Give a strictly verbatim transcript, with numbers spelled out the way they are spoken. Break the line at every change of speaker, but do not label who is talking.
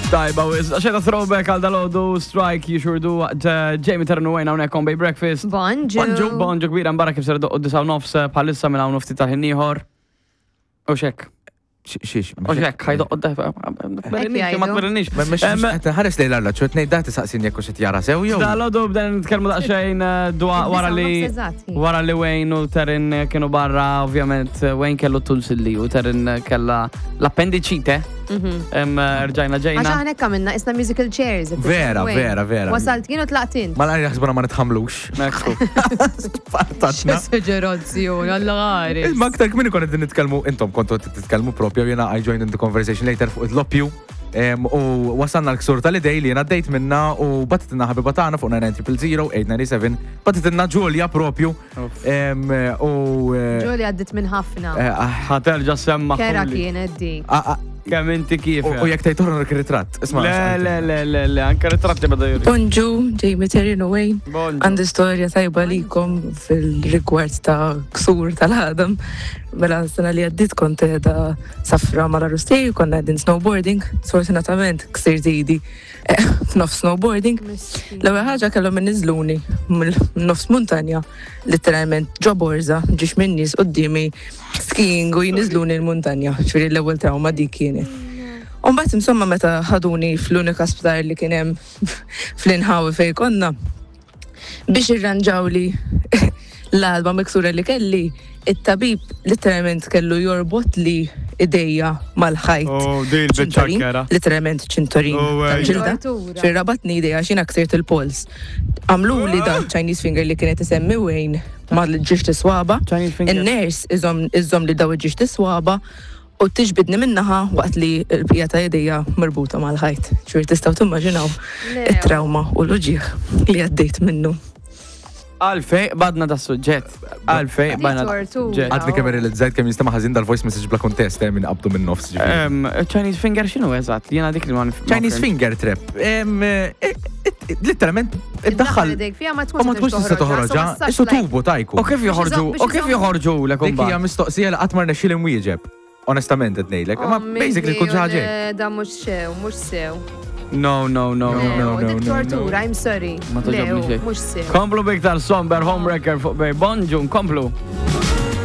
Tajba, xeda throwback għal dal-ħodu, strike jixurdu Jamie Ternu għajna unek on Bay Breakfast.
Bonġu.
Bonġu, bonġu kbira mbara kif ser doqqu disaw nofs bħalissa minn għaw nofti taħinniħor. U xek.
Xiex.
U xek, ħajdoqqu d-dajfa. Ma t-berinix.
Ħares li l-għalla, ċut nej dati saqsin jekku xet jara sew jow.
Dal-ħodu bden t-kelmu daqxajn wara li wara li Wayne u Terin kienu barra, ovvjament Wayne kellu tunsilli u Terin kella l-appendicite. Rġajna ġejna.
Għaxa ħanek kamilna, isna musical chairs.
Vera, vera, vera.
Wasalt kienu tlaqtin.
Ma l-għani jaxbuna ma nitħamlux.
Mekku.
Partatna.
Xeġerazzjoni, għall-għari.
Ma ktar kmini konet nitkelmu, intom kontu titkelmu propju, jena I joined in the conversation later fuq id-loppju. U wasanna l-ksur tal-idej li jena d-dejt minna u batitinna ħabiba taħna fuq nine triple zero eight nine seven, batitinna Ġulja propju.
Ġulja għaddit minn ħafna.
ħaterġa semma.
Kera kienet di.
Kemm inti kif.
U jek tajtorna ritratt.
Le, le, le, le, le, anka ritratti bada juri.
Bonġu, Jamie Terinu Wayne. Għandi storja tajba likom fil-rigward ta' ksur tal-ħadam. Mela s-sena li għaddit kont edha safra mala rustej, konna għaddin snowboarding, sfortunatament ksir zidi f'nof snowboarding. L-ewwel ħaġa kellhom inniżluni nofs muntanja, literalment ġo borza, ġiex minn nies qudiemi skiing u jinniżluni l-muntanja, ċuri l-ewwel trauma dik kienet. Umbagħad insomma meta ħaduni fl-unika sptar li kien hemm fl-inħawi fejn konna biex irranġaw li l-alba miksura li kelli, it-tabib literalment kellu jorbot li idejja mal-ħajt.
Oh, di l-bicċakkera.
Literalment ċintorin. Ġilda. Xirrabatni idejja xina ksirt il-pols. Għamlu li da Chinese finger li kienet isemmi Wayne ma l-ġiġ tiswaba. Il-ners iżom li daw il-ġiġ tiswaba u tiġbidni minnaħa waqt li l-pijata idejja marbuta mal-ħajt. ċur tistaw timmaġinaw it-trauma u l-uġieħ li għaddejt minnu.
Għalfej, badna da suġġett. Għalfej, badna da suġġett.
Għadni kemm il-żajt kemm jistama ħażin dal-voice message bla kontest minn qabdu minn nofs.
Chinese finger xinu eżatt? Jena dik li ma
Chinese finger trap. Literalment iddaħħal. Ma tkunx tista' toħroġha. Issu tubu tajku.
U kif joħorġu? U kif joħorġu lekom?
Dik hija mistoqsija li qatt ma rnexxiel inwieġeb. Onestament qed ngħidlek. Ma basically kull ħaġa.
Da mhux sew, mhux sew.
No, no, no, no, no, no.
Dik tortura, I'm sorry.
Ma toġobni xejn.
Mhux sew.
Komplu biktar somber home wrecker fuq bej. Bonġu, komplu.